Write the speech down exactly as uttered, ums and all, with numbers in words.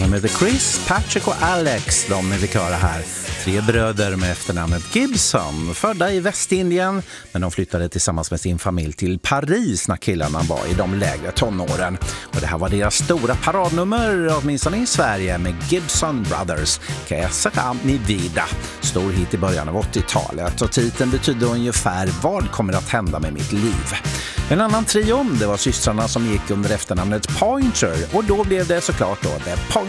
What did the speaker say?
De heter Chris, Patrick och Alex. De vi fick höra här. Tre bröder med efternamnet Gibson. Födda i Västindien, men de flyttade tillsammans med sin familj till Paris när killarna var i de lägre tonåren. Och det här var deras stora paradnummer, åtminstone i Sverige, med Gibson Brothers. Que sera mi vida. Stor hit i början av åttiotalet. Och titeln betyder ungefär vad kommer att hända med mitt liv. En annan trio, det var systrarna som gick under efternamnet Pointer. Och då blev det såklart då The Pointer.